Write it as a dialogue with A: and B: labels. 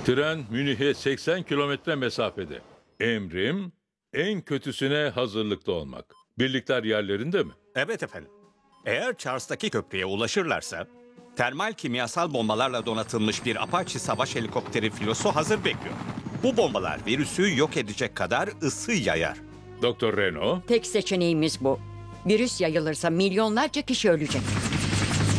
A: Tren Münih'e 80 kilometre mesafede. Emrim en kötüsüne hazırlıklı olmak. Birlikler yerlerinde mi?
B: Evet efendim. Eğer Charles'taki köprüye ulaşırlarsa, termal kimyasal bombalarla donatılmış bir Apache savaş helikopteri filosu hazır bekliyor. Bu bombalar virüsü yok edecek kadar ısı yayar.
A: Doktor Reno,
C: Tek seçeneğimiz bu. Virüs yayılırsa milyonlarca kişi ölecek.